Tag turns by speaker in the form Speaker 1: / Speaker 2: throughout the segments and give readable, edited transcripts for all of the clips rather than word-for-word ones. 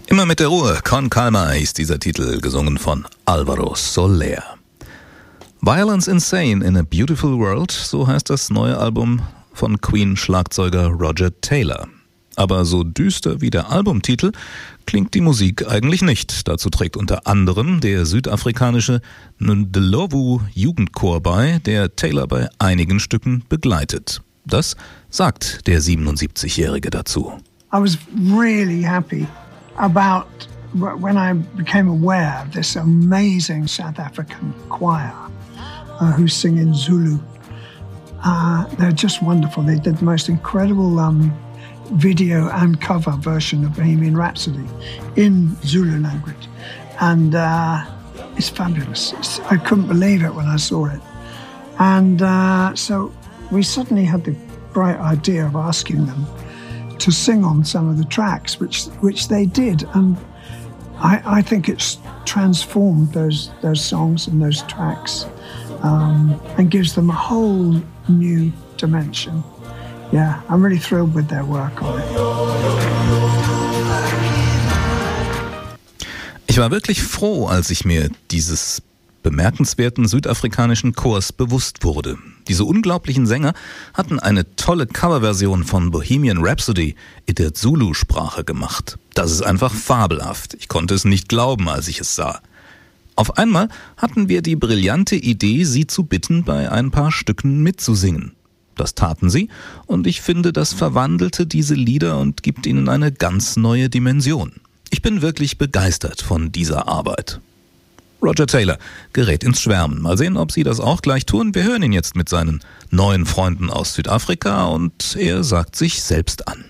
Speaker 1: Immer mit der Ruhe, Con Calma ist dieser Titel, gesungen von Alvaro Soler. Violence Insane in a Beautiful World, so heißt das neue Album von Queen-Schlagzeuger Roger Taylor. Aber so düster wie der Albumtitel klingt die Musik eigentlich nicht. Dazu trägt unter anderem der südafrikanische Ndlovu Jugendchor bei, der Taylor bei einigen Stücken begleitet. Das sagt der 77-Jährige dazu.
Speaker 2: I was really happy about when I became aware of this amazing South African choir who sing in Zulu. They're just wonderful. They did the most incredible video and cover version of Bohemian Rhapsody in Zulu language. And it's fabulous. I couldn't believe it when I saw it. And so we suddenly had the bright idea of asking them to sing on some of the tracks, which they did. And I think it's transformed those songs and those tracks and gives them a whole new dimension. Yeah, I'm really thrilled with their work on it.
Speaker 1: Ich war wirklich froh, als ich mir dieses bemerkenswerten südafrikanischen Chors bewusst wurde. Diese unglaublichen Sänger hatten eine tolle Coverversion von Bohemian Rhapsody in der Zulu-Sprache gemacht. Das ist einfach fabelhaft. Ich konnte es nicht glauben, als ich es sah. Auf einmal hatten wir die brillante Idee, sie zu bitten, bei ein paar Stücken mitzusingen. Das taten sie und ich finde, das verwandelte diese Lieder und gibt ihnen eine ganz neue Dimension. Ich bin wirklich begeistert von dieser Arbeit. Roger Taylor gerät ins Schwärmen. Mal sehen, ob Sie das auch gleich tun. Wir hören ihn jetzt mit seinen neuen Freunden aus Südafrika und er sagt sich selbst an.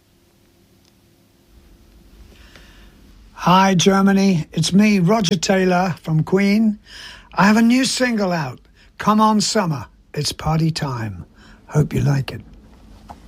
Speaker 2: Hi Germany, it's me, Roger Taylor from Queen. I have a new single out, Come On Summer, it's party time. Hope you like it.